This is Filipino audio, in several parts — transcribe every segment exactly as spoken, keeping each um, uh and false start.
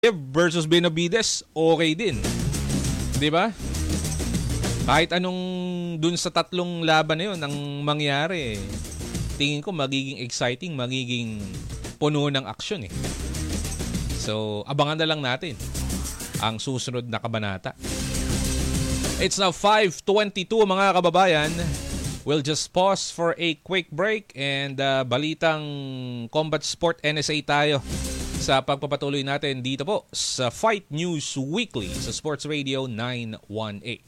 versus Benavides, okay din. 'Di ba? Kahit anong dun sa tatlong laban na 'yon ang mangyari, tingin ko magiging exciting, magiging puno ng aksyon eh. So, abangan na lang natin ang susunod na kabanata. It's now five twenty-two mga kababayan. We'll just pause for a quick break and uh, balitang Combat Sport N S A tayo sa pagpapatuloy natin dito po sa Fight News Weekly sa Sports Radio nine eighteen.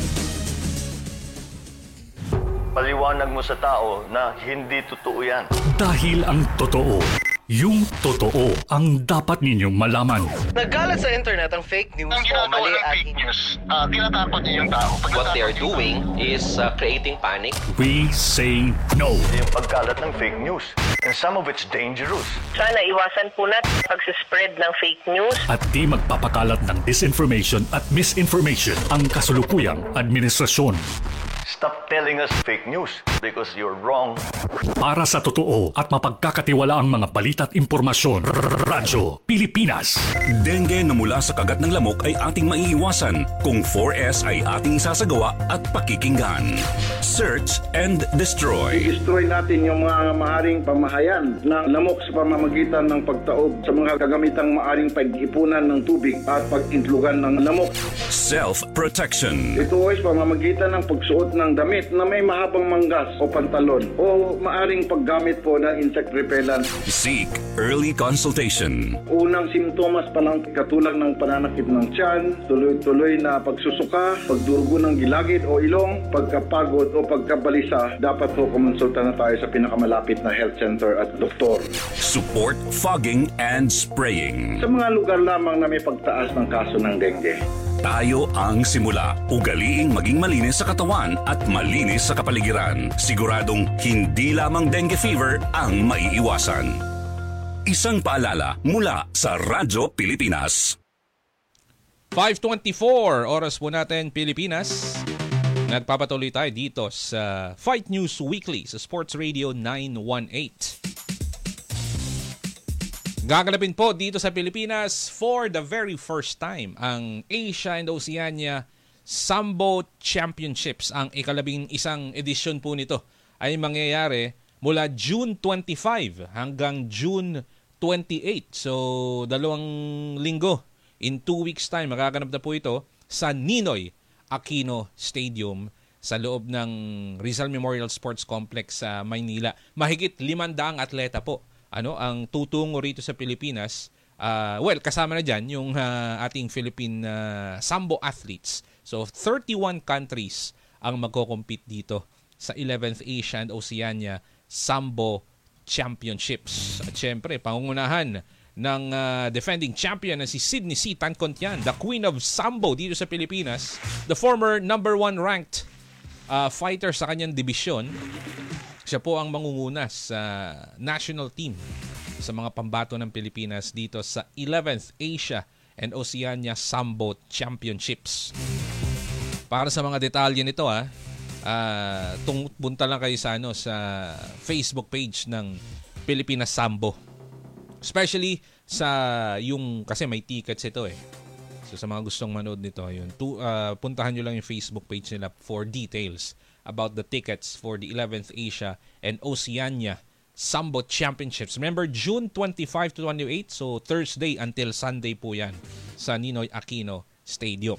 Paliwanag mo sa tao na hindi totoo yan. Dahil ang totoo, yung totoo ang dapat ninyong malaman. Nagkalat sa internet ang fake news ang o mali ginagawa ng at fake news, uh, tinatakot niyo yung tao. What they are doing is uh, creating panic. We say no. Yung pagkalat ng fake news. And some of it's dangerous. Sana iwasan po natin pag-spread ng fake news. At di magpapakalat ng disinformation at misinformation ang kasulukuyang administrasyon. Stop telling us fake news because you're wrong. Para sa totoo at mapagkakatiwalaang mga balita at impormasyon, Radyo Pilipinas. Dengue na mula sa kagat ng lamok ay ating maiiwasan kung four S ay ating sasagawa at pakikinggan. Search and destroy. I-destroy natin yung mga maaring pamahayan ng lamok sa pamamagitan ng pagtaob sa mga kagamitang maaring pag-ipunan ng tubig at pag-intlugan ng lamok. Self-protection. Ito ay pamamagitan ng pagsuot ng damit na may mahabang manggas o pantalon o maaring paggamit po ng insect repellent. Seek early consultation. Unang simptomas pa lang katulad ng pananakit ng tiyan, tuloy-tuloy na pagsusuka, pagdurugo ng gilagid o ilong, pagkapagod o pagkabalisa, dapat po kumonsulta na tayo sa pinakamalapit na health center at doktor. Support fogging and spraying. Sa mga lugar lamang na may pagtaas ng kaso ng dengue. Tayo ang simula. Ugaliing maging malinis sa katawan at malinis sa kapaligiran. Siguradong hindi lamang dengue fever ang maiiwasan. Isang paalala mula sa Radyo Pilipinas. five twenty-four oras po natin Pilipinas. Nagpapatuloy tayo dito sa Fight News Weekly sa Sports Radio nine eighteen. Gaganapin po dito sa Pilipinas for the very first time ang Asia and Oceania Sambo Championships. Ang ikalabing isang edisyon po nito ay mangyayari mula June twenty-five hanggang June twenty-eight. So, dalawang linggo. In two weeks time, magaganap na po ito sa Ninoy Aquino Stadium sa loob ng Rizal Memorial Sports Complex sa Maynila. Mahigit limandang atleta po ano ang tutungo rito sa Pilipinas. Uh, well, kasama na dyan yung uh, ating Philippine uh, Sambo athletes. So, thirty-one countries ang magko-compete dito sa eleventh Asia and Oceania Sambo Championships. At syempre, pangungunahan ng uh, defending champion na si Sydney C. Tancontian, the Queen of Sambo dito sa Pilipinas, the former number one ranked uh, fighter sa kanyang dibisyon. Siya po ang mangunguna sa national team sa mga pambato ng Pilipinas dito sa eleventh Asia and Oceania Sambo Championships. Para sa mga detalye nito ah, uh, punta lang kayo sa ano sa Facebook page ng Pilipinas Sambo. Especially sa yung kasi may tickets ito eh. So sa mga gustong manood nito, yun, to, uh, puntahan niyo lang yung Facebook page nila for details about the tickets for the eleventh Asia and Oceania Sambo Championships. Remember, June twenty-five to twenty-eight, so Thursday until Sunday po yan sa Ninoy Aquino Stadium.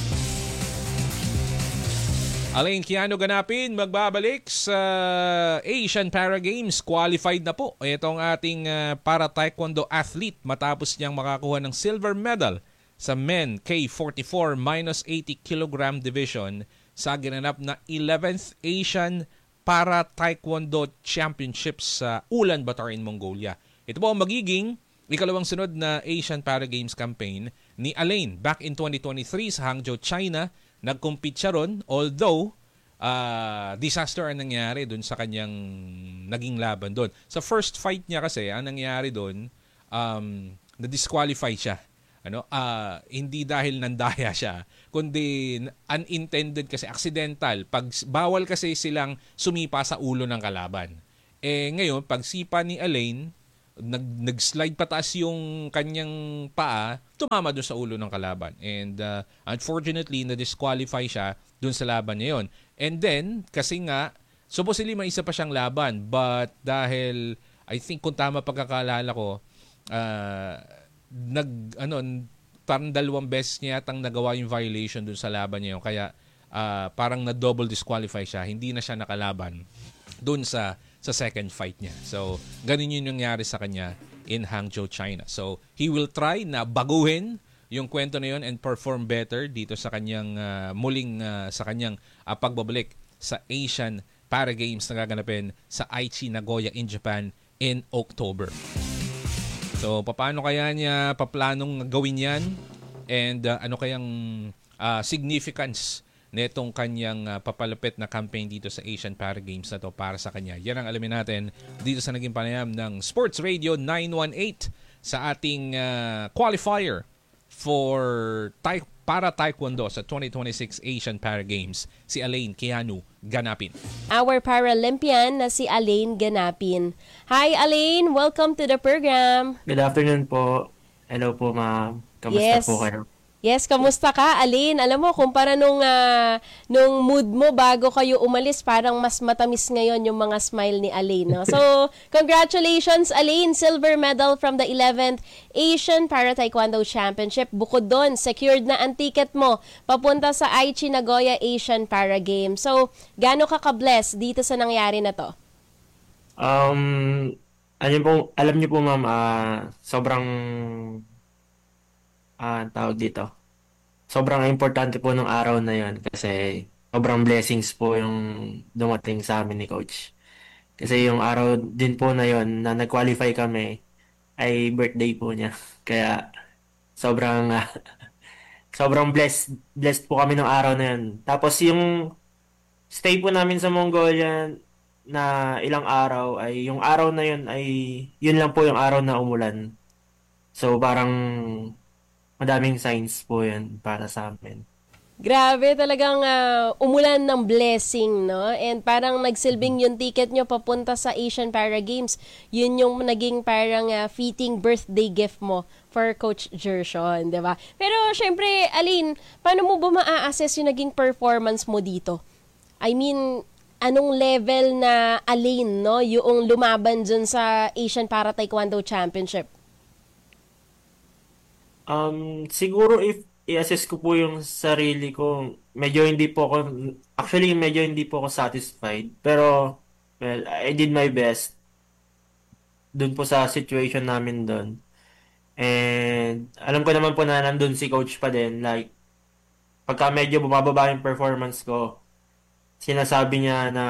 Alain Kiano ganapin, magbabalik sa Asian Para Games. Qualified na po itong ating uh, para taekwondo athlete matapos niyang makakuha ng silver medal sa men K forty-four minus eighty kilogram division sa ginanap na eleventh Asian Para Taekwondo Championships sa Ulaanbaatar in Mongolia. Ito po ang magiging ikalawang sunod na Asian Para Games campaign ni Alain. Back in twenty twenty-three sa Hangzhou, China, nag-compete siya ron, although uh, disaster ang nangyari dun sa kanyang naging laban doon. Sa first fight niya kasi, ang nangyari doon, um, na-disqualify siya. Ano, uh, hindi dahil nandaya siya, kundi unintended kasi, accidental. Pag bawal kasi silang sumipa sa ulo ng kalaban. Eh ngayon, pag sipa ni Alain, nag nag-slide pataas yung kanyang paa, tumama doon sa ulo ng kalaban. And uh, unfortunately, na-disqualify siya doon sa laban niya yun. And then, kasi nga, supposedly may isa pa siyang laban, but dahil, I think kung tama pagkakalala ko, uh, nag, ano, parang dalawang beses niya atang nagawa yung violation doon sa laban niya yun. Kaya, uh, parang na-double disqualify siya. Hindi na siya nakalaban doon sa sa second fight niya. So, ganun yun yung nangyari sa kanya in Hangzhou, China. So, he will try na baguhin yung kwento na yun and perform better dito sa kanyang uh, muling uh, sa kanyang uh, pagbabalik sa Asian Para Games na gaganapin sa Aichi, Nagoya in Japan in October. So, paano kaya niya paplanong gawin yan? And uh, ano kayang uh, significance netong kanyang uh, papalapit na campaign dito sa Asian Para Games na to para sa kanya. Yan ang alamin natin dito sa naging panayam ng Sports Radio nine one eight sa ating uh, qualifier for taek- para Taekwondo sa twenty twenty-six Asian Para Games, si Elaine Keanu Ganapin. Our Paralympian na si Elaine Ganapin. Hi Elaine, welcome to the program. Good afternoon po. Hello po ma'am. Kamusta yes. po kayo? Yes, kamusta ka, Elaine? Alam mo, kumpara nung, uh, nung mood mo bago kayo umalis, parang mas matamis ngayon yung mga smile ni Elaine. No? So, congratulations, Elaine! Silver medal from the eleventh Asian Para Taekwondo Championship. Bukod doon, secured na ang ticket mo papunta sa Aichi, Nagoya Asian Para Games. So, gaano ka ka-bless dito sa nangyari na to? Um, alam, po, alam niyo po ma'am, uh, sobrang... Ah, tawag dito. Sobrang importante po nung araw na yon kasi sobrang blessings po yung dumating sa amin ni Coach. Kasi yung araw din po na yon na nag-qualify kami ay birthday po niya. Kaya sobrang uh, sobrang blessed blessed po kami nung araw na yon. Tapos yung stay po namin sa Mongolia na ilang araw ay yung araw na yon ay yun lang po yung araw na umulan. So parang madaming signs po yan para sa amin. Grabe, talagang uh, umulan ng blessing, no? And parang nagsilbing yung ticket nyo papunta sa Asian Para Games. Yun yung naging parang uh, fitting birthday gift mo for Coach Gershon, di ba? Pero syempre, Elaine, paano mo ba ma-assess yung naging performance mo dito? I mean, anong level na Elaine, no? Yung lumaban dyan sa Asian Para Taekwondo Championship? Um, siguro if i-assess ko po yung sarili ko, medyo hindi po ako, actually medyo hindi po ako satisfied. Pero, well, I did my best dun po sa situation namin dun. And, alam ko naman po na nandun si Coach pa din. Like, pagka medyo bumababa yung performance ko, sinasabi niya na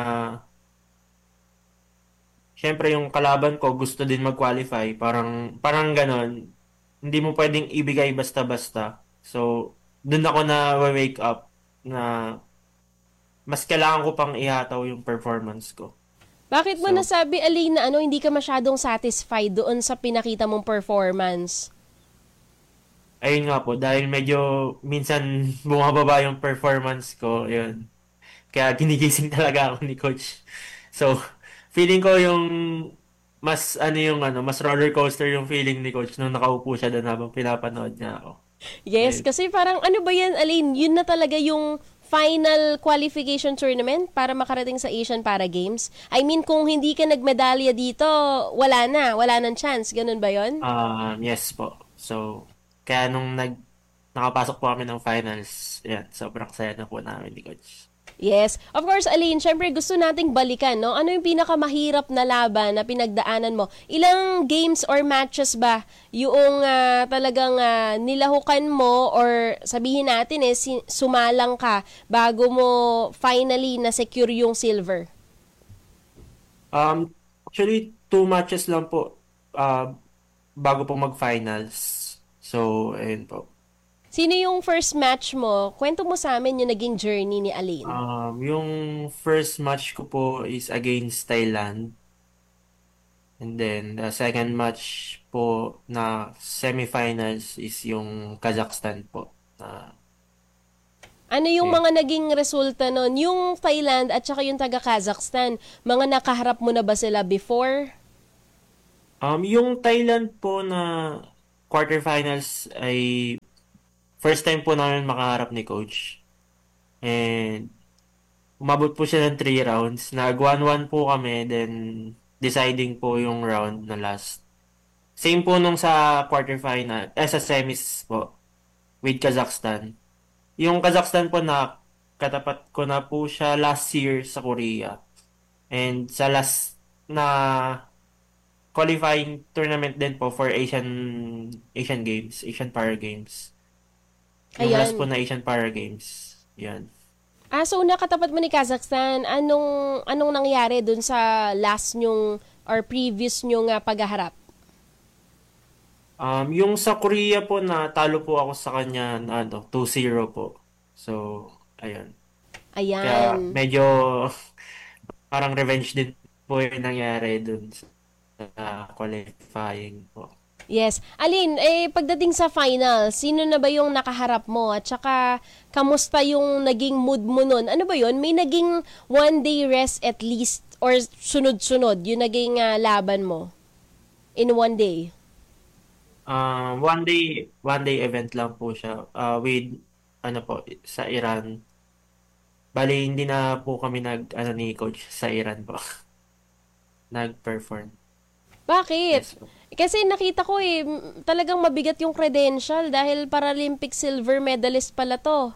syempre yung kalaban ko gusto din mag-qualify. Parang, parang ganon. Hindi mo pwedeng ibigay basta-basta. So, dun ako na wake up na mas kailangan ko pang ihataw yung performance ko. Bakit mo So, nasabi, Elaine, na ano, hindi ka masyadong satisfied doon sa pinakita mong performance? Ayun nga po, dahil medyo minsan bumababa yung performance ko, yun. Kaya ginigising talaga ako ni Coach. So, feeling ko yung mas ano yung ano, mas roller coaster yung feeling ni Coach nung nakaupo siya doon habang pinapanood niya ako. Yes, Ayun. kasi parang ano ba yan, Elaine? Yun na talaga yung final qualification tournament para makarating sa Asian Para Games. I mean, kung hindi ka nagmedalya dito, wala na, wala nang chance. Ganun ba yun? Um, yes po. So, kaya nung nag nakapasok po kami ng finals, yan, sobrang saya na po namin ni Coach. Yes. Of course, Elaine, syempre gusto nating balikan, no? Ano yung pinakamahirap na laban na pinagdaanan mo? Ilang games or matches ba yung uh, talagang uh, nilahukan mo or sabihin natin eh, si- sumalang ka bago mo finally na-secure yung silver? Um, actually, two matches lang po uh, bago po mag-finals. So, ayun po. Sino yung first match mo? Kwento mo sa amin yung naging journey ni Elaine. Um, yung first match ko po is against Thailand. And then, the second match po na semifinals is yung Kazakhstan po. Na Ano yung Okay. mga naging resulta nun? Yung Thailand at saka yung taga-Kazakhstan, mga nakaharap mo na ba sila before? Um, yung Thailand po na quarterfinals ay first time po namin makaharap ni Coach. And umabot po siya ng three rounds. Nag one one po kami, then deciding po yung round na last. Same po nung sa quarterfinal, eh sa semis po, with Kazakhstan. Yung Kazakhstan po na katapat ko na po siya last year sa Korea. And sa last na qualifying tournament din po for Asian Asian Games, Asian Para Games. Yung Ayan. last po na Asian Para Games. Yan. Ah, so nakatapat mo ni Kazakhstan. Anong anong nangyari dun sa last nyong or previous nyong uh, paghaharap? Um, yung sa Korea po na talo po ako sa kanya na ano, two zero po. So, ayun. Ayan. Kaya medyo parang revenge din po yung nangyari dun sa uh, qualifying po. Yes. Alin, eh, pagdating sa final, sino na ba yung nakaharap mo? At saka, kamusta yung naging mood mo nun? Ano ba yun? May naging one day rest at least or sunod-sunod yung naging uh, laban mo in one day? Uh, one day, one day event lang po siya uh, with, ano po, sa Iran. Bali, hindi na po kami nag, ano ni Coach sa Iran po. Nag-perform. Bakit? Yes po. Kasi nakita ko eh, talagang mabigat yung credential dahil Paralympic silver medalist pala to.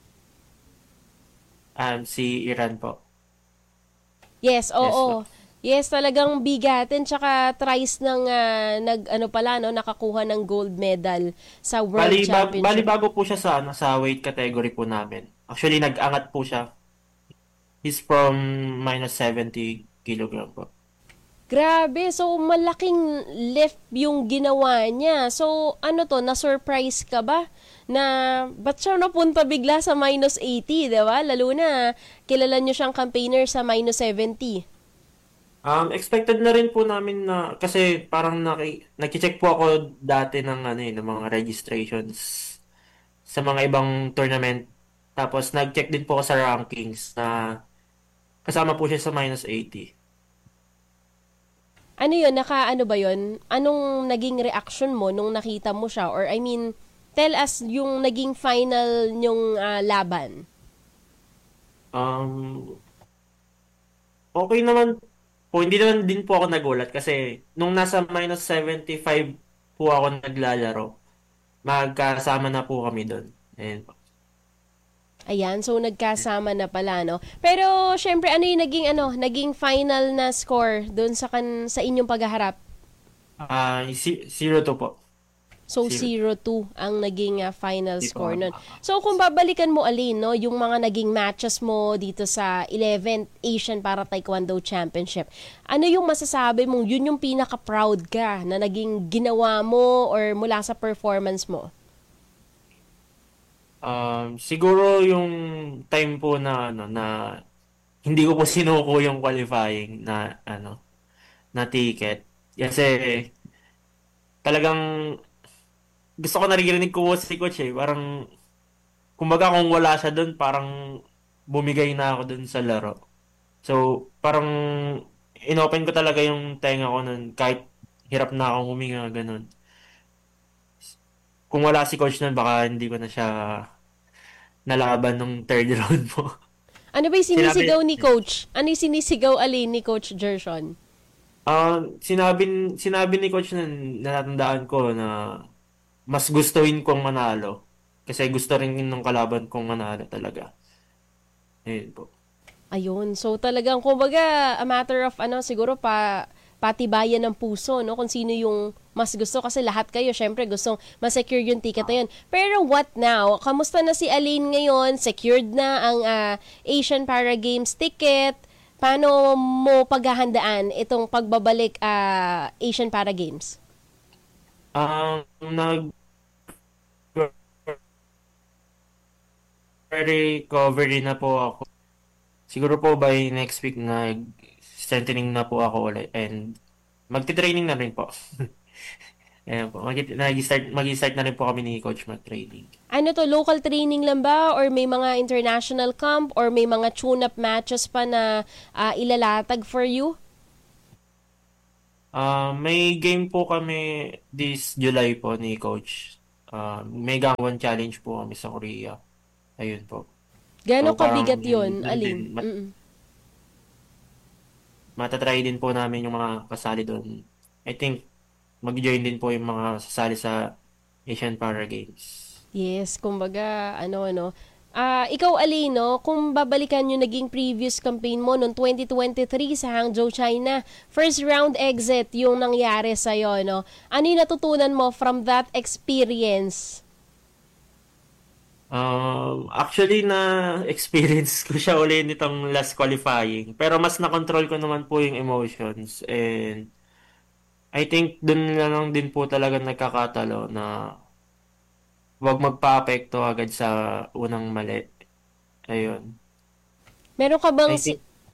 Um, si Iran po. Yes, oo. Yes, Yes, talagang bigatin tsaka thrice ng uh, nag ano pala no, nakakuha ng gold medal sa World Bali, bag, Championship. bali bago po siya sa ano, sa weight category po namin. Actually, nag-angat po siya. He's from minus seventy kilogram po. Grabe, so malaking lift yung ginawa niya. So ano to, na-surprise ka ba? Na ba't siya napunta bigla sa minus eighty, di ba? Lalo na kilala niyo siyang campaigner sa minus seventy. Um, expected na rin po namin na, kasi parang naki, naki-check po ako dati ng, ano, eh, ng mga registrations sa mga ibang tournament. Tapos nag-check din po ako sa rankings na kasama po siya sa minus eighty. Ano yun? Naka ano ba yun? Anong naging reaction mo nung nakita mo siya? Or I mean, tell us yung naging final nyong uh, laban. Um, okay naman po. Hindi naman din po ako nagulat kasi nung nasa minus seventy-five po ako naglalaro, magkasama na po kami doon. Ayan po. Ayan, so nagkasama na pala, no? Pero, syempre, ano yung naging, ano, naging final na score doon sa, kan, sa inyong paghaharap? Ah, uh, zero two po. So, zero two ang naging uh, final Di score po. nun. So, kung babalikan mo, Alin, no, yung mga naging matches mo dito sa eleventh Asian Para Taekwondo Championship, ano yung masasabi mong yun yung pinaka-proud ka na naging ginawa mo or mula sa performance mo? Um, siguro yung time po na ano na hindi ko po sinuko yung qualifying na ano na ticket kasi talagang gusto ko naririnig ko si coach eh, parang kumbaga kung wala siya doon parang bumigay na ako doon sa laro. So parang inopen ko talaga yung tenga ko noon kahit hirap na akong huminga ganun. Kung wala si coach nun, baka hindi ko na siya nalaban nung third round po. Ano ba yung sinisigaw Sinabi- ni coach? Ano yung sinisigaw, Alin, ni Coach Gershon? Ah, sinabi, sinabi ni coach na natatandaan ko na mas gustuin kong manalo. Kasi gusto rin ng kalaban kong manalo talaga. Ayun po. Ayun. So talagang kumbaga a matter of ano siguro pa patibayan ng puso no kung sino yung mas gusto kasi lahat kayo syempre gustong ma-secure yung ticket na yun. Pero what now? Kamusta na si Alin ngayon? Secured na ang uh, Asian Para Games ticket. Paano mo paghahandaan itong pagbabalik uh, Asian Para Games? Um, nag recovery na po ako. Siguro po by next week nag strengthening na po ako ulit and magti-training na rin po. Ayan po. Mag- Mag-start, mag-start na rin po kami ni Coach mag-training. Ano to, local training lang ba? Or may mga international camp? Or may mga tune-up matches pa na uh, ilalatag for you? Ah, may game po kami this July po ni Coach. Ah, Mega One Challenge po kami sa Korea. Ayun po. Gano'ng So, parang kabigat yun, yun Alin? din, ma- Mm-mm. Matatry din po namin yung mga kasali doon. I think mag-join din po yung mga sasali sa Asian Para Games. Yes, kumbaga, ano, ano. Ah, ikaw, Alino, kung babalikan yung naging previous campaign mo noong twenty twenty-three sa Hangzhou, China, first round exit yung nangyari sa'yo, no? Ano yung natutunan mo from that experience? Um, actually, na experience ko siya uli nitong last qualifying. Pero mas na-control ko naman po yung emotions. And I think dun na lang din po talaga nagkakatalo na wag magpa-apekto agad sa unang mali. Ayun. Meron ka bang... I think,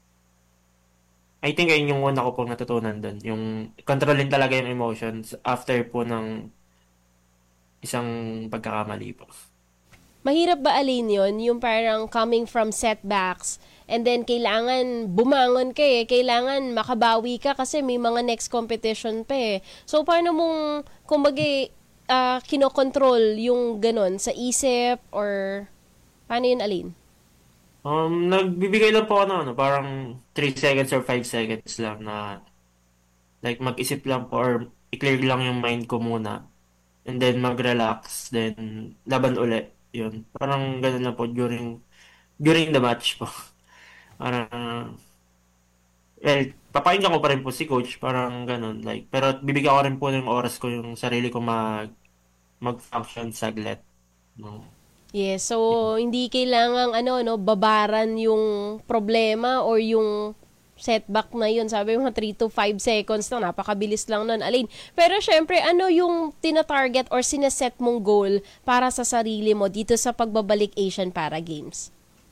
I think ayun yung una ko pong natutunan dun. Yung controlin talaga yung emotions after po ng isang pagkakamali po. Mahirap ba, Alin, yun? Yung parang coming from setbacks and then kailangan bumangon ka eh. Kailangan makabawi ka kasi may mga next competition pa eh. So, paano mong, kumbaga, uh, kinokontrol yung ganon sa isip or paano yun, Alin? Um, nagbibigay lang po ako ng ano, parang three seconds or five seconds lang na like mag-isip lang po or i-clear lang yung mind ko muna. And then mag-relax, then laban ulit. Yun. Parang ganun lang po during during the match po. Parang eh, papakinggan ko pa rin po si coach, parang ganun. Like, pero bibigyan ko rin po ng oras ko yung sarili ko mag mag-function saglit. No? Yes, so hindi kailangang ano no babaran yung problema or yung setback na yun. Sabi mo three to five seconds lang, napakabilis lang nun, Alin. Pero syempre, ano yung tina-target or sineset mong goal para sa sarili mo dito sa pagbabalik Asian Para Games?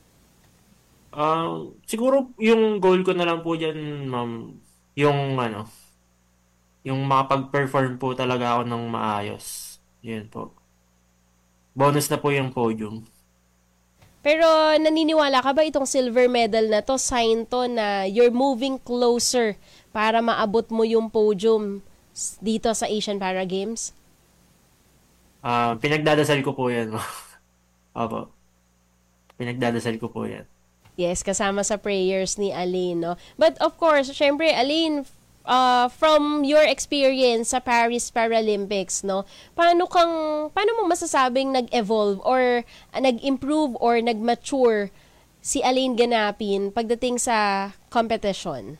Uh, siguro yung goal ko na lang po dyan, ma'am, yung ano, yung makapag-perform po talaga ako ng maayos. Yun po. Bonus na po yung podium. Pero naniniwala ka ba itong silver medal na to, sign to na you're moving closer para maabot mo yung podium dito sa Asian Para Games? Uh, pinagdadasal ko po yan. Opo. Pinagdadasal ko po yan. Yes, kasama sa prayers ni Alin, no? But of course, syempre, Alin, uh, from your experience sa Paris Paralympics, no? Paano kang paano mo masasabing nag-evolve or uh, nag-improve or nag-mature si Alin Ganapin pagdating sa competition?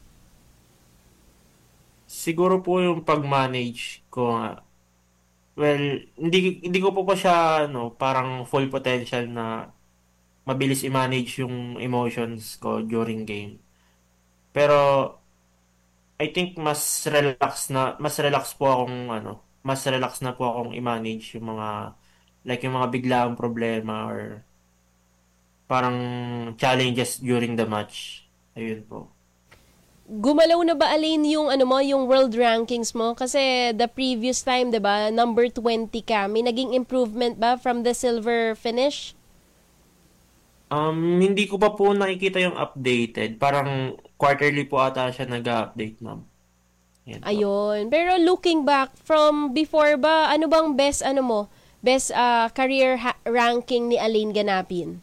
Siguro po yung pag-manage ko nga. Well, hindi hindi ko po pa siya no, parang full potential na mabilis i-manage yung emotions ko during game. Pero I think mas relax na mas relax po akong ano, mas relax na po akong i-manage yung mga like yung mga biglaang problema or parang challenges during the match. Ayun po. Gumalaw na ba, Alin, yung ano mo, yung world rankings mo? Kasi the previous time, 'di ba, number twenty ka. May naging improvement ba from the silver finish? Um, hindi ko pa po nakikita yung updated. Parang quarterly po ata siya nag-update, ma'am. Yan po. Ayun. Pero looking back from before ba, ano bang best ano mo? Best uh, career ha- ranking ni Alin Ganapin?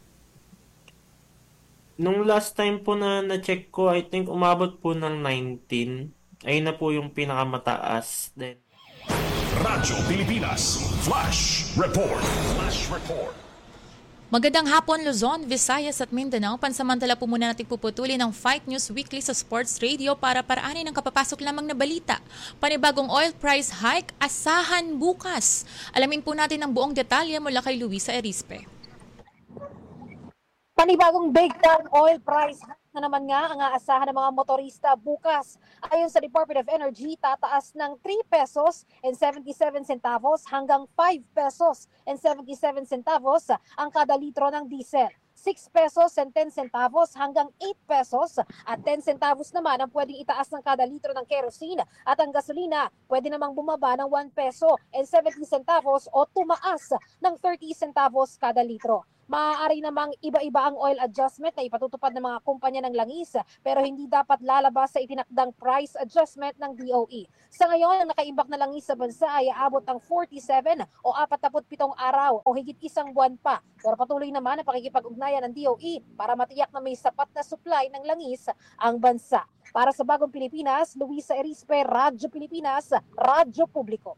Nung last time po na na-check ko, I think umabot po ng nineteen. Ayun na po yung pinakamataas. Then Radyo Pilipinas Flash Report. Flash Report. Magandang hapon Luzon, Visayas at Mindanao. Pansamantala po muna natin puputulin ang Fight News Weekly sa Sports Radio para paraanin ang kapapasok lamang na balita. Panibagong oil price hike, asahan bukas. Alamin po natin ang buong detalye mula kay Luisa Erispe. Panibagong breakdown oil price hike na naman nga ang aasahan ng mga motorista bukas. Ayon sa Department of Energy, tataas ng three pesos and seventy-seven centavos hanggang five pesos and seventy-seven centavos ang kada litro ng diesel. six pesos and ten centavos hanggang eight pesos at ten centavos naman ang pwedeng itaas ng kada litro ng kerosene at ang gasolina pwede namang bumaba ng one peso and seventy centavos o tumaas ng thirty centavos kada litro. Maaari namang iba-iba ang oil adjustment na ipatutupad ng mga kumpanya ng langis pero hindi dapat lalabas sa itinakdang price adjustment ng D O E. Sa ngayon, ang nakaimbak na langis sa bansa ay aabot ng forty-seven o forty-seven araw o higit isang buwan pa. Pero patuloy naman ang pakikipag-ugnayan ng D O E para matiyak na may sapat na supply ng langis ang bansa. Para sa Bagong Pilipinas, Luisa Erispe, Radyo Pilipinas, Radyo Publiko.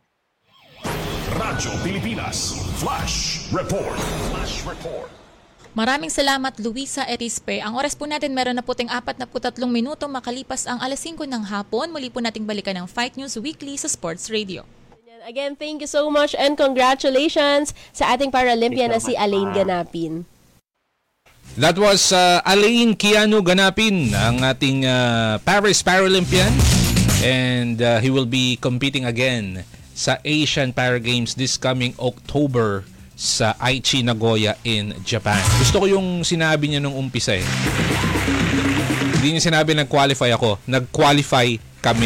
Radyo Pilipinas, Flash Report. Flash Report. Maraming salamat, Luisa Erispe. Ang oras po natin meron na puting apat na tatlong minuto makalipas ang alas singko ng hapon. Muli po nating balikan ang Fight News Weekly sa Sports Radio. Again, thank you so much and congratulations sa ating Paralympian na si Alain Ganapin. That was uh, Alain Keanu Ganapin, ang ating uh, Paris Paralympian. And uh, he will be competing again sa Asian Para Games this coming October sa Aichi, Nagoya in Japan. Gusto ko yung sinabi niya nung umpisa eh. Hindi niya sinabi nag-qualify ako. Nag-qualify kami.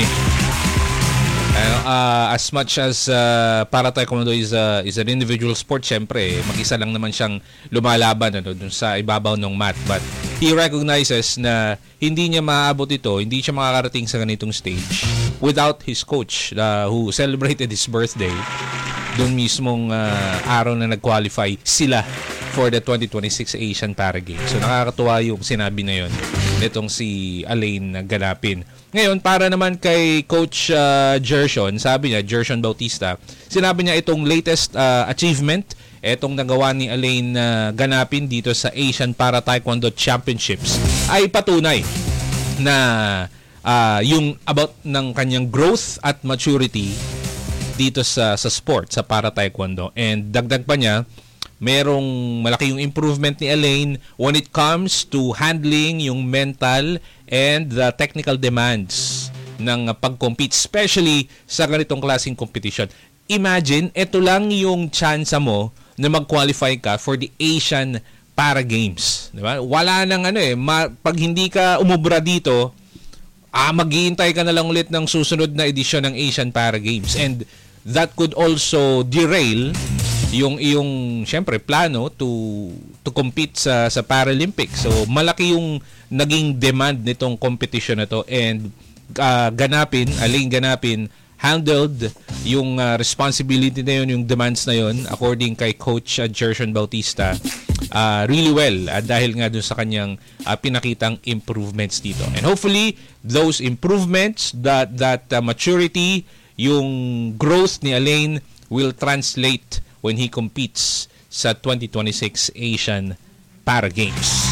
Uh, uh, as much as uh, para taekwondo is, uh, is an individual sport, syempre, mag-isa lang naman siyang lumalaban ano, dun sa ibabaw ng mat. But he recognizes na hindi niya maaabot ito, hindi siya makakarating sa ganitong stage without his coach uh, who celebrated his birthday doon mismong uh, araw na nag-qualify sila for the twenty twenty-six Asian Para Games. So nakakatuwa yung sinabi na yun nitong si Alain Ganapin. Ngayon, para naman kay Coach uh, Gershon, sabi niya, Gershon Bautista, sinabi niya itong latest uh, achievement, itong nagawa ni Alain uh, Ganapin dito sa Asian Para Taekwondo Championships ay patunay na uh, yung about ng kanyang growth at maturity dito sa sa sport, sa Para Taekwondo. And dagdag pa niya, merong malaki yung improvement ni Alain when it comes to handling yung mental and the technical demands ng pag-compete, especially sa ganitong klaseng competition. Imagine, ito lang yung chance mo na mag-qualify ka for the Asian Para Games. Diba? Wala nang ano eh, ma- pag hindi ka umubra dito, ah, maghihintay ka na lang ulit ng susunod na edisyon ng Asian Para Games. And that could also derail yung iyong syempre plano to to compete sa sa Paralympics. So malaki yung naging demand nitong competition na to, and uh, Ganapin, Alain Ganapin handled yung uh, responsibility na yun, yung demands na yun according kay Coach uh, Gershon Bautista uh, really well uh, dahil nga dun sa kanyang uh, pinakitang improvements dito. And hopefully those improvements, that that uh, maturity, yung growth ni Alain will translate when he competes sa twenty twenty-six Asian Para Games.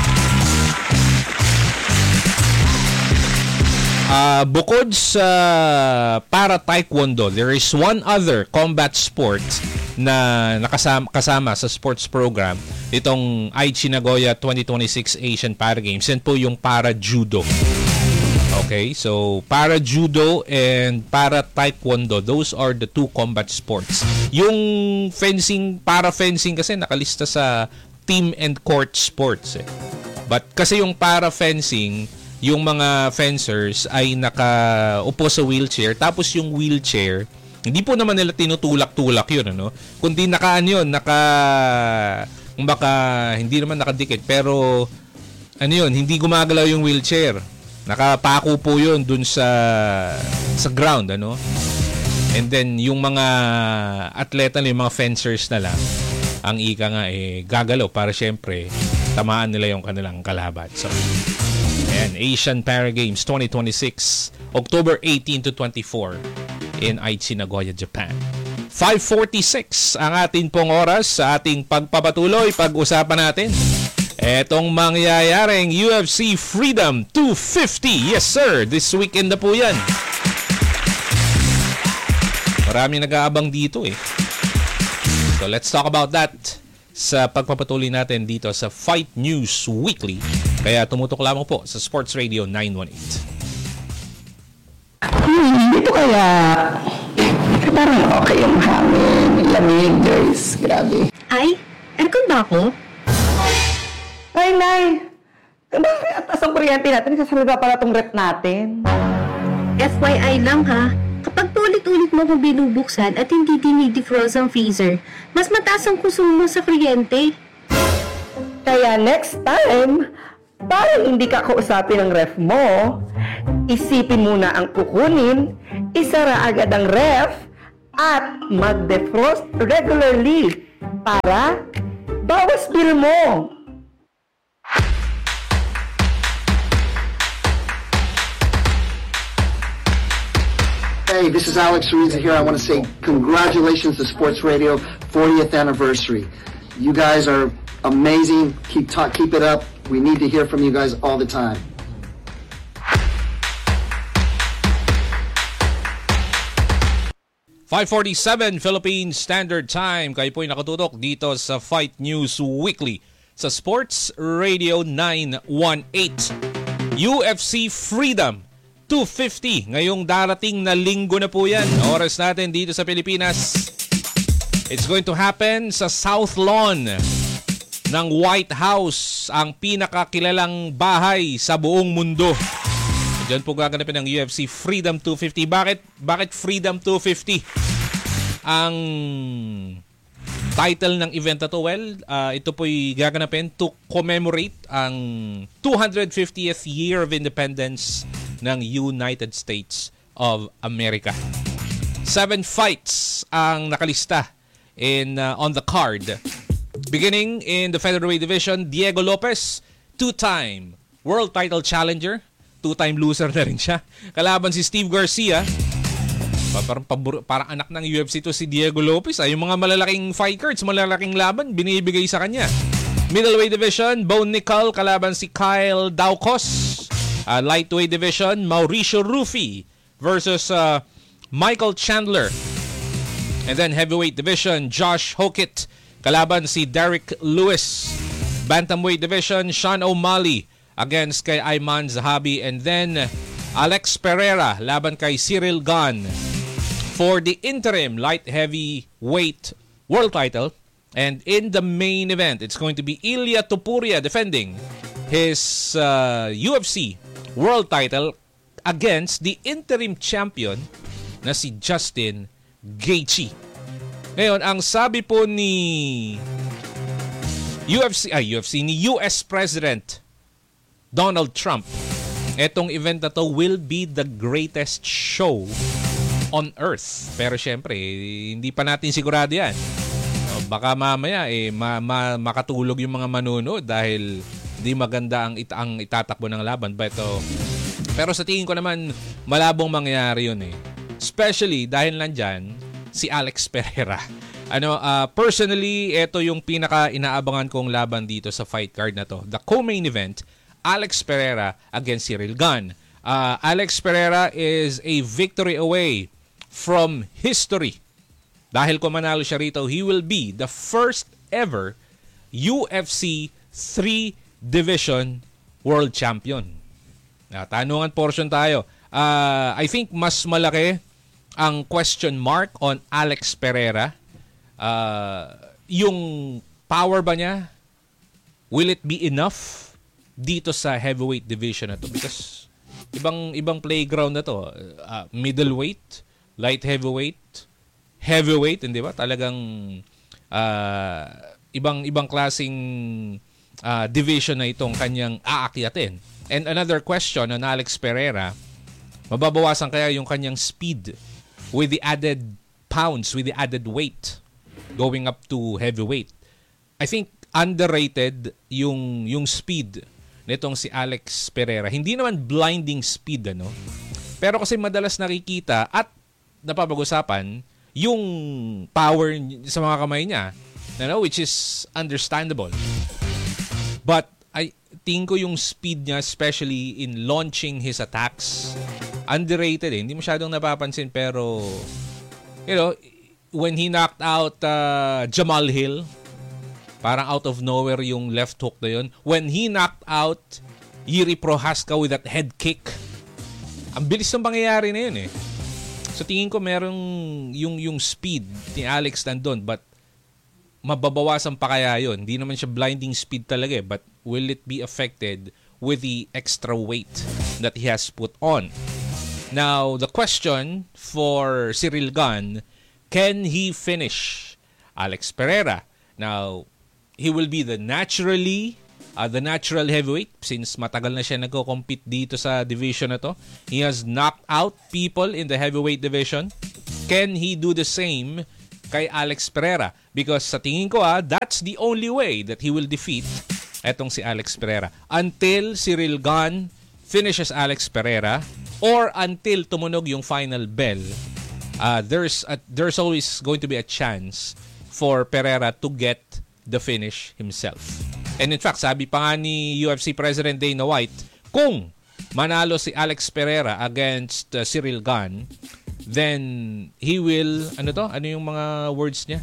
Uh, bukod sa Para Taekwondo, there is one other combat sport na nakasama kasama sa sports program itong Aichi Nagoya twenty twenty-six Asian Para Games. Yan po yung Para Judo. Okay, so Para Judo and Para Taekwondo, those are the two combat sports. Yung fencing, Para Fencing kasi nakalista sa team and court sports eh. But kasi yung Para Fencing, yung mga fencers ay nakaupo sa wheelchair, tapos yung wheelchair, hindi po naman nila tinutulak-tulak yun, ano? Kundi nakaan yun, naka, baka hindi naman nakadikit, pero ano yun, hindi gumagalaw yung wheelchair. Nakapako po yun dun sa sa ground, ano? And then yung mga atleta, yung mga fencers na lang, ang ika nga eh gagalaw para syempre tamaan nila yung kanilang kalaban. So, ayan, Asian Para Games twenty twenty-six, October eighteen to twenty-four in Aichi, Nagoya, Japan. five forty-six ang atin pong oras sa ating pagpapatuloy. Pag-usapan natin etong mangyayaring U F C Freedom two fifty. Yes sir, this weekend na po yan. Maraming nag-aabang dito eh. So let's talk about that sa pagpapatuloy natin dito sa Fight News Weekly. Kaya tumutok lamang po sa Sports Radio nine one eight. Hmm, ito kaya parang okay yung hangin, lamig, guys. Grabe. Ay, aircon ba ako? Ay, Nay! Bakit at asang kuryente natin? Sasalga pala itong rep natin. F Y I lang ha, kapag paulit-ulit mo kung binubuksan at hindi dinidefrost ang freezer, mas mataas ang konsumo mo sa kuryente. Kaya next time, para hindi ka kausapin ng ref mo, isipin muna ang kukunin, isara agad ang ref, at mag-defrost regularly para bawas bill mo. Hey, this is Alex Ruiz here. I want to say congratulations to Sports Radio fortieth anniversary. You guys are amazing. Keep talk, keep it up. We need to hear from you guys all the time. five forty-seven Philippine Standard Time. Kayo po'y nakatutok dito sa Fight News Weekly sa Sports Radio nine eighteen. U F C Freedom two fifty. Ngayong darating na linggo na po yan. Oras natin dito sa Pilipinas. It's going to happen sa South Lawn ng White House, ang pinakakilalang bahay sa buong mundo. Diyan po gaganapin ng U F C Freedom two fifty. Bakit? Bakit Freedom two fifty? Ang title ng event na to, well, uh, ito po'y gaganapin to commemorate ang two hundred fiftieth year of independence ng United States of America. Seven fights ang nakalista in uh, on the card. Beginning in the featherweight division, Diego Lopez, two-time world title challenger. Two-time loser na rin siya. Kalaban si Steve Garcia. Parang, pabur- parang anak ng U F C to si Diego Lopez. Ay, yung mga malalaking fight cards, malalaking laban, binibigay sa kanya. Middleweight division, Bone Nickel. Kalaban si Kyle Daucos. Uh, lightweight division, Mauricio Rufy versus uh, Michael Chandler. And then heavyweight division, Josh Hokit. Kalaban si Derek Lewis. Bantamweight division, Sean O'Malley against kay Ayman Zahabi. And then Alex Pereira laban kay Cyril Gane for the interim light heavyweight world title. And in the main event, it's going to be Ilia Topuria defending his uh, U F C world title against the interim champion na si Justin Gaethje. Ngayon, ang sabi po ni U F C, ay U F C, ni U S President Donald Trump, etong event na to will be the greatest show on earth. Pero syempre, hindi pa natin sigurado yan. Baka mamaya eh, ma- ma- makatulog yung mga manonood dahil di maganda ang, it- ang itatakbo ng laban. But, uh, pero sa tingin ko naman, malabong mangyayari yun eh. Especially dahil nandyan si Alex Pereira. Ano, uh, personally, ito yung pinaka inaabangan kong laban dito sa fight card na to. The co-main event, Alex Pereira against Cyril Gane. Uh, Alex Pereira is a victory away from history. Dahil kung manalo siya rito, he will be the first ever U F C three Division World Champion. Na, tanungan portion tayo. Uh, I think mas malaki ang question mark on Alex Pereira. Uh, yung power ba niya? Will it be enough dito sa heavyweight division na to? Because ibang ibang playground na to. Uh, middleweight, light heavyweight, heavyweight, hindi ba? Talagang uh, ibang ibang klaseng uh, division na itong kanyang aakyatin. And another question on Alex Pereira, mababawasan kaya yung kanyang speed with the added pounds, with the added weight going up to heavyweight. I think underrated yung yung speed nitong si Alex Pereira. Hindi naman blinding speed, ano? Pero kasi madalas nakikita at napapag-usapan yung power sa mga kamay niya, you know, which is understandable. But I think ko yung speed niya, especially in launching his attacks, underrated eh. Hindi masyadong napapansin, pero you know, when he knocked out uh, Jamal Hill, parang out of nowhere yung left hook na yun. When he knocked out Yuri Prohaska with that head kick, ang bilis ng pangyayari na yun eh. So tingin ko merong yung, yung speed ni Alex nandun, but mababawasan pa kaya yun. Hindi naman siya blinding speed talaga eh, but will it be affected with the extra weight that he has put on? Now, the question for Cyril Gane, can he finish Alex Pereira? Now, he will be the naturally uh, the natural heavyweight since matagal na siya nagko-compete dito sa division na to. He has knocked out people in the heavyweight division. Can he do the same kay Alex Pereira? Because sa tingin ko ah, that's the only way that he will defeat etong si Alex Pereira. Until Ciryl Gane finishes Alex Pereira or until tumunog yung final bell, uh, there's a, there's always going to be a chance for Pereira to get the finish himself. And in fact, sabi pa nga ni U F C President Dana White, kung manalo si Alex Pereira against uh, Ciryl Gane, then he will, ano to? Ano yung mga words niya?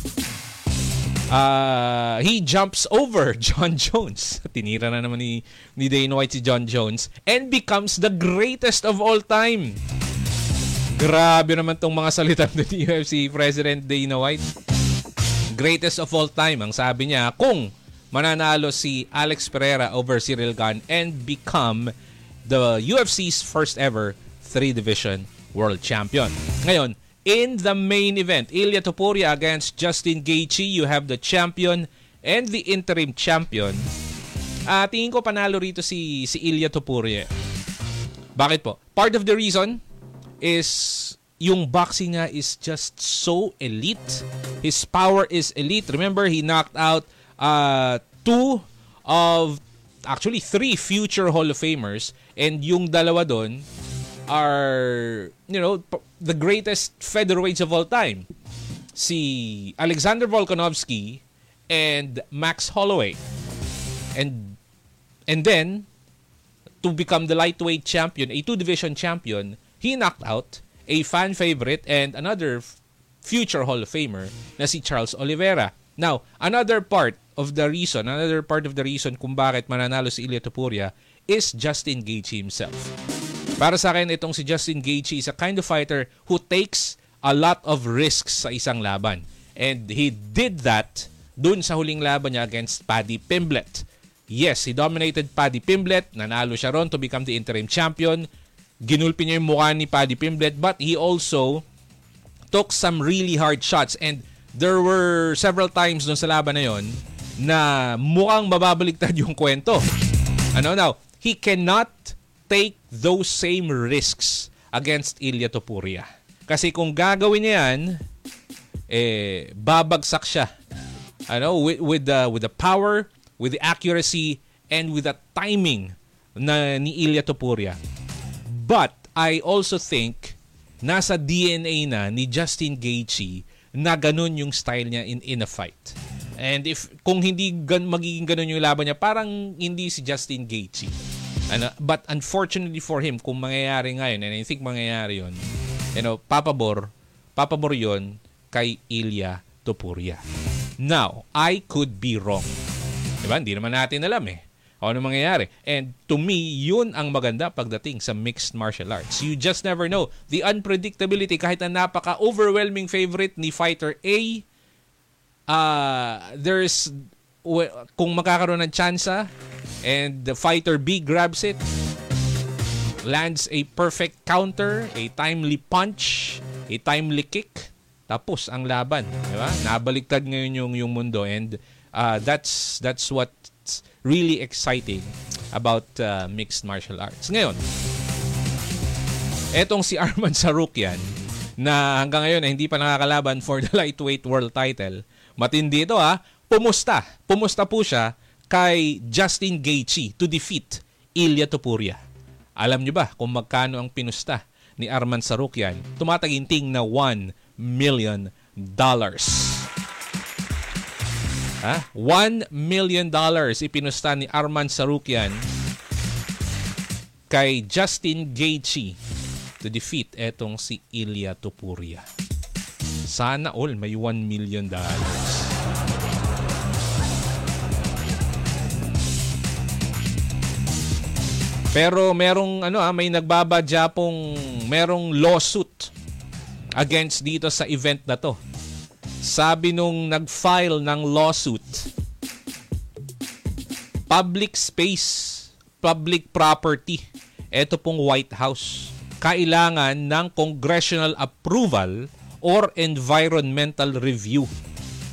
Uh, he jumps over John Jones. Tinira na naman ni, ni Dana White si John Jones and becomes the greatest of all time. Grabe naman tong mga salita ni U F C President Dana White. Greatest of all time. Ang sabi niya, kung mananalo si Alex Pereira over Ciryl Gane and become the U F C's first ever three-division world champion. Ngayon, in the main event, Ilia Topuria against Justin Gaethje, you have the champion and the interim champion. Uh, tingin ko panalo rito si, si Ilia Topuria. Bakit po? Part of the reason is yung boxing niya is just so elite. His power is elite. Remember, he knocked out uh, two of, actually three future Hall of Famers, and yung dalawa doon are, you know, the greatest featherweights of all time. Si Alexander Volkanovski and Max Holloway. And and then, to become the lightweight champion, a two-division champion, he knocked out a fan favorite and another future Hall of Famer na si Charles Oliveira. Now, another part of the reason, another part of the reason kung bakit mananalo si Ilia Topuria is Justin Gaethje himself. Para sa akin, itong si Justin Gaethje is a kind of fighter who takes a lot of risks sa isang laban. And he did that dun sa huling laban niya against Paddy Pimblett. Yes, he dominated Paddy Pimblett. Nanalo siya ron to become the interim champion. Ginulpi niya yung mukha ni Paddy Pimblett, but he also took some really hard shots. And there were several times dun sa laban na yon na mukhang mababaliktad yung kwento. Ano now? He cannot take those same risks against Ilia Topuria. Kasi kung gagawin niya yan, eh, babagsak siya. Ano, with, with, the, with the power, with the accuracy, and with the timing na ni Ilia Topuria. But I also think nasa D N A na ni Justin Gaethje na ganun yung style niya in, in a fight. And if kung hindi gan, magiging ganun yung laban niya, parang hindi si Justin Gaethje. Ano, but unfortunately for him, kung mangyayari ngayon, and I think mangyayari yun, you know, papabor, papabor yun kay Ilia Topuria. Now, I could be wrong. Diba? Hindi naman natin alam eh. O ano mangyayari. And to me, yun ang maganda pagdating sa mixed martial arts. You just never know. The unpredictability, kahit na napaka-overwhelming favorite ni fighter A, uh, there's, kung makakaroon ng tsansa, and the fighter B grabs it, lands a perfect counter, a timely punch, a timely kick, tapos ang laban, di ba? Nabaliktad ngayon yung yung mundo, and uh, that's that's what's really exciting about uh, mixed martial arts. Ngayon, etong si Arman Tsarukyan na hanggang ngayon ay hindi pa nakakalaban for the lightweight world title. Matindi ito ha. Pumusta. Pumusta po siya kay Justin Gaethje to defeat Ilia Topuria. Alam niyo ba kung magkano ang pinusta ni Arman Tsarukyan? Tumataginting na one million dollars. Ha? one million dollars ipinusta ni Arman Tsarukyan kay Justin Gaethje to defeat etong si Ilia Topuria. Sana all may one million dollars. Pero merong ano ah, may nagbabadya pong merong lawsuit against dito sa event na to. Sabi nung nag-file ng lawsuit, public space, public property, ito pong White House, kailangan ng congressional approval or environmental review.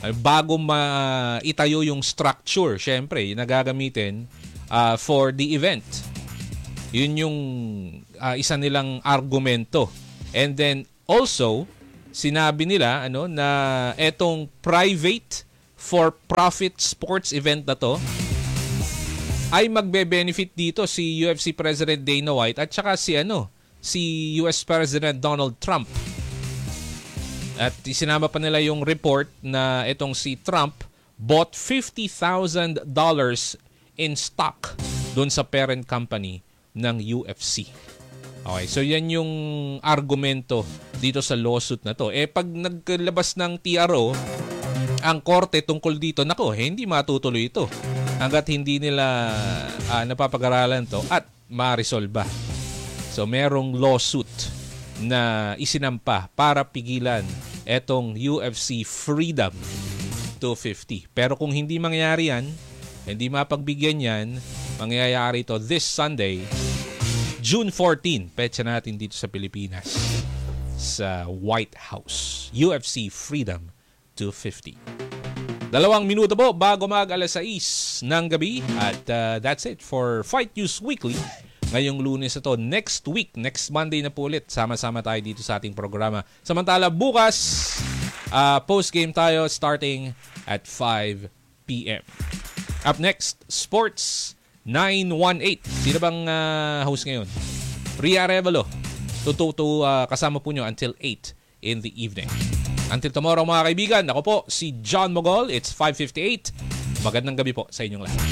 bago maitayo yung structure, syempre, yung nagagamitin uh, for the event. Yun yung uh, isa nilang argumento. And then also, sinabi nila ano na etong private for profit sports event na to ay magbe-benefit dito si U F C President Dana White at saka si ano si U S President Donald Trump. At isinama pa nila yung report na itong si Trump bought fifty thousand dollars in stock doon sa parent company ng U F C. Okay, so yan yung argumento dito sa lawsuit na to. Eh pag naglabas ng T R O ang korte tungkol dito, nako, eh, hindi matutuloy ito hanggat hindi nila uh, napapag-aralan to at ma-resolba. So merong lawsuit na isinampa para pigilan etong U F C Freedom two fifty. Pero kung hindi mangyari yan, hindi mapagbigyan yan, mangyayari ito this Sunday, June fourteenth, petsa natin dito sa Pilipinas sa White House. U F C Freedom two fifty. Dalawang minuto po bago mag alas sais ng gabi at uh, that's it for Fight News Weekly. Ngayong Lunes na to. Next week, next Monday na po ulit, sama-sama tayo dito sa ating programa. Samantala bukas, uh, post-game tayo starting at five p.m. Up next, Sports nine one eight. Sino bang uh, host ngayon? Ria Arevalo. Tututo uh, kasama po nyo until eight in the evening. Until tomorrow mga kaibigan, ako po si John Mogol. It's five fifty-eight. Magandang gabi po sa inyong lahat.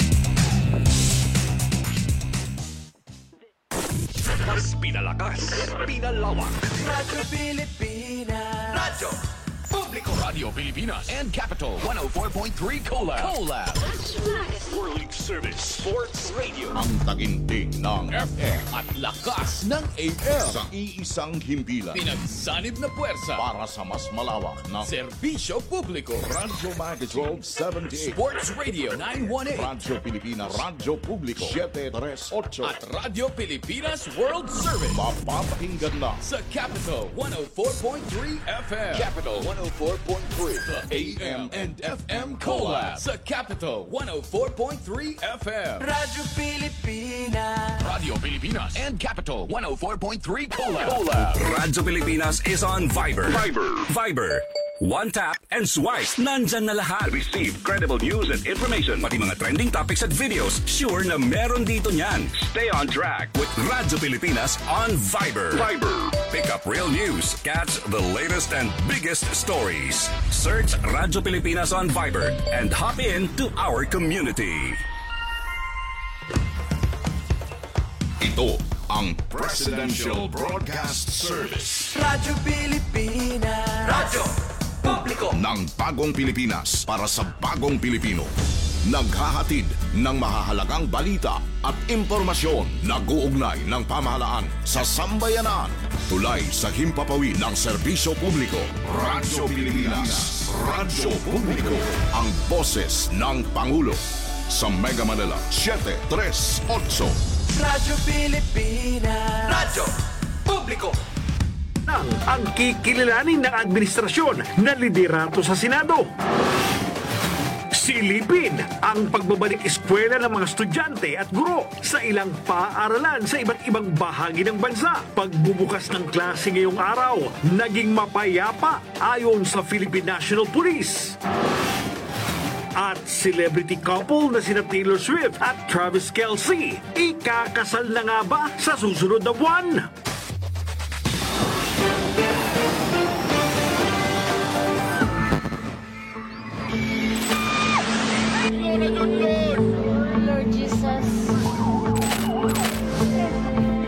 Mas pinalakas, pinalawak. Radyo Pilipinas. Radyo Publiko. Radio Pilipinas and Capital one oh four point three Collab. Collab. World Service Sports Radio. Ang taginting ng F M at lakas ng A M. Sa iisang himpilan. Pinagsanib na puwersa para sa mas malawak na serbisyo publiko. Radyo Magic twelve seventy-eight. Sports Radio nine one eight. Radyo Pilipinas. Radyo Publiko seven thirty-eight. At Radyo Pilipinas World Service. Mapapakinggan na sa Capital one oh four point three F M. Capital one oh four point three. The A M and F M Collab sa Capital one oh four point three F M. Radyo Pilipinas. Radio Pilipinas and Capital one oh four point three Collab. Collab. Radyo Pilipinas is on Viber. Viber. Viber. One tap and swipe. Nandyan na lahat. Receive credible news and information. Pati mga trending topics at videos. Sure na meron dito niyan. Stay on track with Radyo Pilipinas on Viber. Viber. Pick up real news. Catch the latest and biggest stories. Search Radyo Pilipinas on Viber and hop in to our community. Ito ang Presidential Broadcast Service. Radyo Pilipinas. Radyo Publiko ng bagong Pilipinas para sa bagong Pilipino. Naghahatid ng mahahalagang balita at impormasyon na guugnay ng pamahalaan sa sambayanan. Tulay sa himpapawid ng serbisyo publiko. Radyo Pilipinas. Radyo Publiko. Ang boses ng Pangulo. Sa Mega Manila, seven thirty-eight. Radyo Pilipinas. Radyo Publiko. Ang kikilalanin ng administrasyon na liderato sa Senado. Silipin ang pagbabalik eskwela ng mga estudyante at guro sa ilang paaralan sa iba't ibang bahagi ng bansa. Pagbubukas ng klase ngayong araw, naging mapayapa ayon sa Philippine National Police. At celebrity couple na sina Taylor Swift at Travis Kelce, ikakasal na nga ba sa susunod na buwan? Good, good, good.